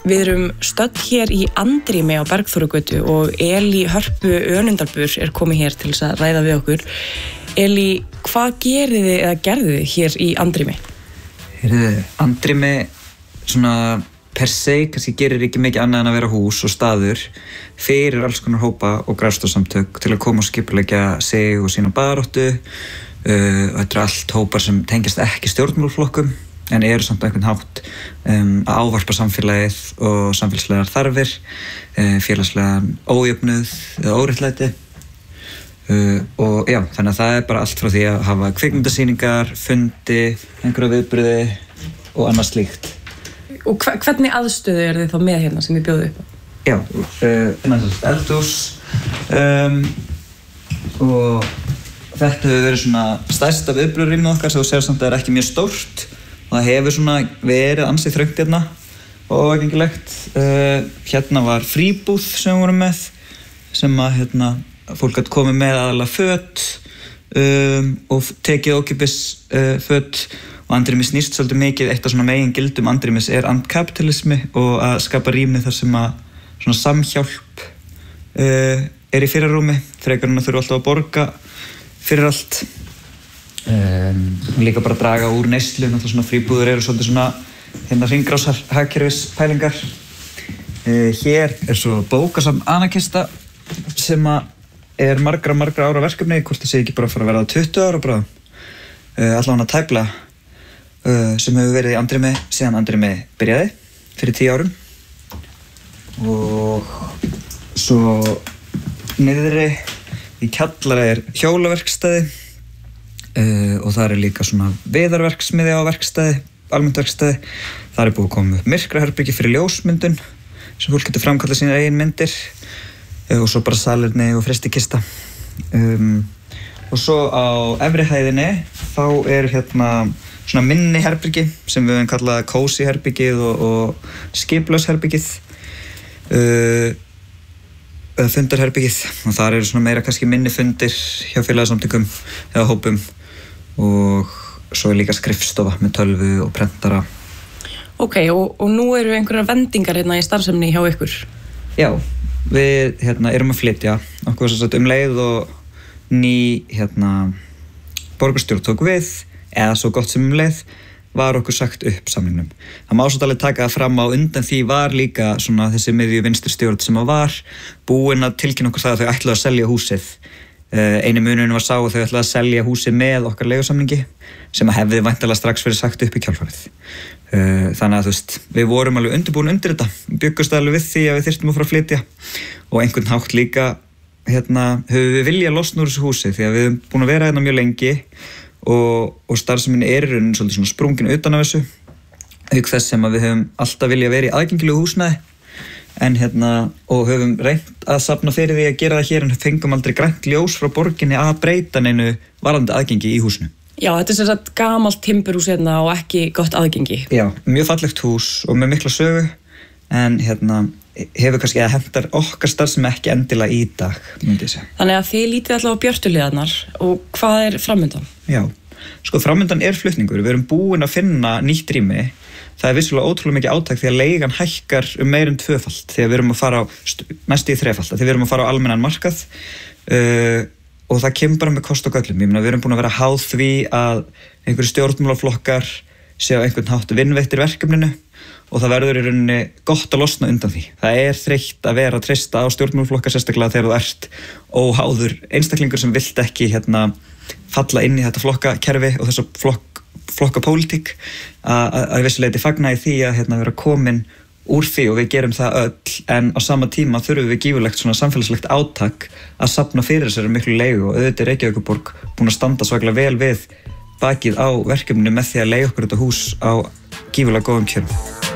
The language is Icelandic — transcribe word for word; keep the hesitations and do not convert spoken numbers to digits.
Við erum stödd hér í Andrými á Bergþórugötu og Elí Hörpu Önundarbuur er komið hér til þess að ræða við okkur. Elí, hvað gerið þið eða gerðið þið hér í Andrými? Heyrðu, Andrými svona per se kannski gerir ekki mikið annað en að vera hús og staður fyrir alls konar hópa og grasrótarsamtök til að koma og skipuleggja sig og sína baráttu. Uh, þetta er allt hópar sem tengjast ekki stjórnmálaflokkum en eru samt á einhvern hátt um, að ávarpa samfélagið og samfélagslegar þarfir, uh, félagslegan ójöfnuð eða óréttlæti. Uh, og já, þannig að það er bara allt frá því að hafa kvikmyndasýningar, fundi, einhverja viðburði og annað slíkt. Og hvernig aðstöðu er þið þá með hérna sem þið bjóðu upp á? Já, uh, eldhús um, og þetta hefur verið svona stærsta viðburðarrýmið okkar sem þú sér samt að það er ekki mjög stórt og það hefur svona verið ansið þröngt hérna og aðgengilegt. Uh, hérna var fríbúð sem við vorum með sem að hérna, fólk gæti komið með aðalega föt um, og tekið ókeypis uh, föt og Andrými snýst svolítið mikið. Eitt af svona megin gildum Andrýmis er andkapitalismi og að skapa rými þar sem að svona samhjálp uh, er í fyrirrúmi frekar en að þurfa alltaf að borga fyrir allt. Um, líka bara draga úr neyslu, náttúrulega svona fríbúður eru svolítið svona hérna hringrásar hagkerfispælingar. Uh, hér er svo bókasafn Anarkista sem að er margra margra ára verkefni, hvort það sé ekki bara að fara að verða tuttugu ára bara. Uh, allavega tæplega uh, sem hefur verið í Andrými síðan Andrými byrjaði fyrir tíu árum. Og svo niðri í kjallara er hjólaverkstæði uh, og það er líka svona viðarverksmiði á verkstæði, almennt verkstæði. Það er búið að koma upp myrkraherbergi fyrir ljósmyndun sem fólk getur framkallað sínar eigin myndir uh, og svo bara salerni og frystikista. Um, og svo á efri hæðinni þá er hérna svona minni herbergi sem við höfum kallað cozy herbergið og, og skipulagsherbergið. Uh, fundarherbergið og þar eru svona meira kannski minni fundir hjá félagasamtökum eða hópum og svo er líka skrifstofa með tölvu og prentara. Ok, og, og nú eru einhverjar vendingar hérna í starfsemni hjá ykkur? Já, við hérna erum að flytja okkur svo um leið og ný hérna borgarstjórn tók við eða svo gott sem um leið var okkur sagt upp samningnum. Það má svolítið alveg taka það fram á undan því var líka svona þessi miðju vinstri stjórn sem að var búin að tilkynna okkur það að þau ætluðu að selja húsið. Uh, einu munurinn var sá að þau ætluðu að selja húsið með okkar leigusamningi sem að hefði væntanlega strax verið sagt upp í kjálfarið. Uh, þannig að þú veist, við vorum alveg undirbúin undir þetta, byggust alveg við því að við þyrftum að fara að flytja og einhvern hátt líka hérna höfum við viljað losna úr þessu húsi því að við erum búin að vera hérna mjög lengi og, og starfsemin er í rauninni svolítið svona sprungin utan af þessu auk þess sem að við höfum alltaf viljað vera í aðgengilegu húsnæði en hérna og höfum reynt að safna fyrir því að gera það hér en fengum aldrei grænt ljós frá borginni að breyta neinu varðandi aðgengi í húsinu. Já, þetta er sem sagt gamalt timburhús hérna og ekki gott aðgengi. Já, mjög fallegt hús og með mikla sögu en hérna hefur kannski að hentar okkar starf sem ekki endilega í dag, myndi ég segja. Þannig að þið lítið alltaf á björtuliðarnar og hvað er framundan? Já, sko framundan er flutningur. Við erum búin að finna nýtt rými. Það er vissulega ótrúlega mikið átak því að leigan hækkar um meir en tvöfalt því að við erum að fara á næstu í þrefalt því við erum að fara á almennan markað uh, og það kemur bara með kost og göllum. Ég meina við erum búin að vera háð því að einhverju stjórnmálaflokkar sé á einhvern hátt vinnveittir verkefninu og það verður í rauninni gott að losna undan því. Það er þreytt að vera að treysta á stjórnmálaflokkar sérstaklega þegar þú ert óháður einstaklingur sem vilt ekki hérna falla inn í þetta flokkakerfi og þessa flokk flokka pólitík að vissuleiti fagna í því að hérna, vera komin úr því og við gerum það öll en á sama tíma þurfum við gífurlegt svona samfélagslegt átak að safna fyrir þessari miklu leigu og auðvitað er Reykjavíkurborg búin að standa svakalega vel við bakið á verkefninu með því að leiga okkur þetta hús á gífurlega góðum kjörum.